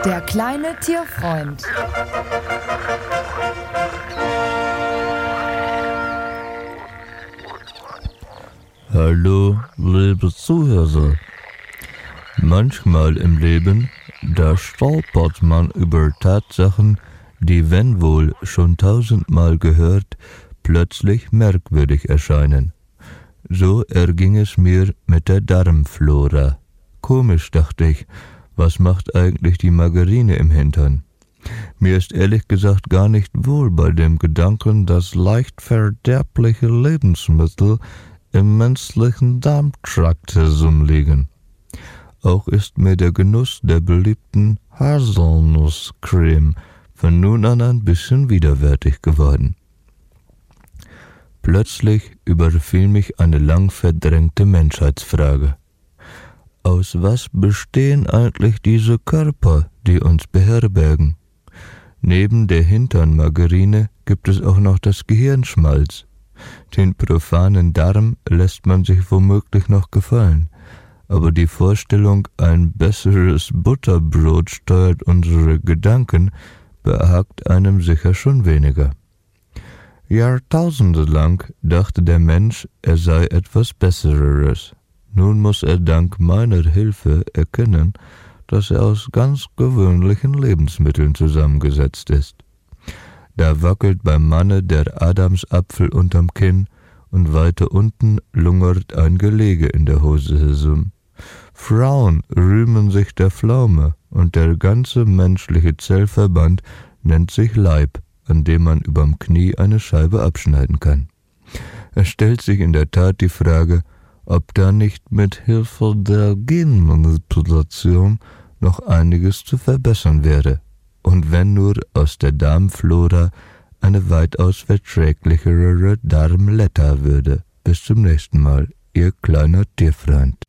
Der kleine Tierfreund. Hallo, liebe Zuhörer. Manchmal im Leben, da stolpert man über Tatsachen, die, wenn wohl schon 1000-mal gehört, plötzlich merkwürdig erscheinen. So erging es mir mit der Darmflora. Komisch, dachte ich, was macht eigentlich die Margarine im Hintern? Mir ist ehrlich gesagt gar nicht wohl bei dem Gedanken, dass leicht verderbliche Lebensmittel im menschlichen Darmtrakt herumliegen. Auch ist mir der Genuss der beliebten Haselnusscreme von nun an ein bisschen widerwärtig geworden. Plötzlich überfiel mich eine lang verdrängte Menschheitsfrage. Aus was bestehen eigentlich diese Körper, die uns beherbergen? Neben der Hinternmargarine gibt es auch noch das Gehirnschmalz. Den profanen Darm lässt man sich womöglich noch gefallen, aber die Vorstellung, ein besseres Butterbrot steuert unsere Gedanken, behagt einem sicher schon weniger. Jahrtausende lang dachte der Mensch, er sei etwas Besseres. Nun muss er dank meiner Hilfe erkennen, dass er aus ganz gewöhnlichen Lebensmitteln zusammengesetzt ist. Da wackelt beim Manne der Adamsapfel unterm Kinn und weiter unten lungert ein Gelege in der Hose herum. Frauen rühmen sich der Pflaume und der ganze menschliche Zellverband nennt sich Leib, an dem man überm Knie eine Scheibe abschneiden kann. Es stellt sich in der Tat die Frage, ob da nicht mit Hilfe der Genmanipulation noch einiges zu verbessern wäre, und wenn nur aus der Darmflora eine weitaus verträglichere Darmletta würde. Bis zum nächsten Mal, Ihr kleiner Tierfreund.